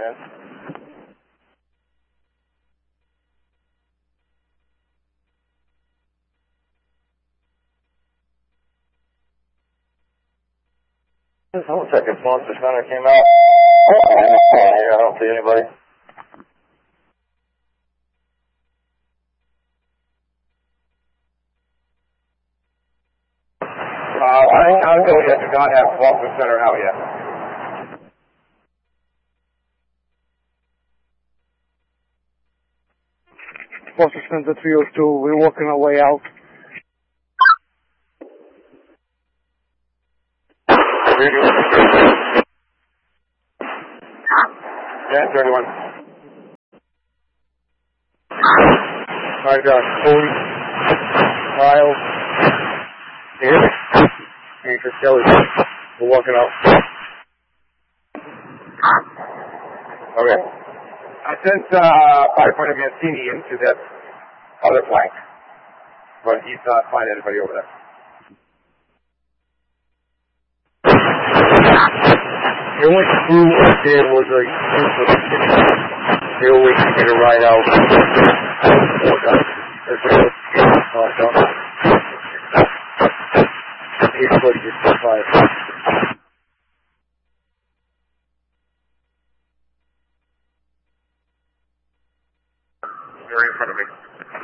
in. Hold a second, Monster Center came out. I don't see anybody. I do not have Monster Center out yet. Monster Center 302, we're working our way out. Yeah, 31. Alright, Cody, Kyle, here, Anchor Kelly, we're walking out. Okay. I sent firefighter Mancini into that other flank, but he's not finding anybody over there. The only crew up there was a they were waiting to get a ride out. They're in front of me.